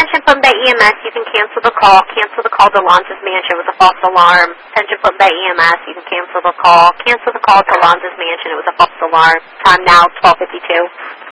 Pension Fund Bay EMS, you can cancel the call. Cancel the call to Lonza's Mansion. It was a false alarm. Pension Fund Bay EMS, you can cancel the call. Cancel the call to Lonza's Mansion. It was a false alarm. Time now, 12:52.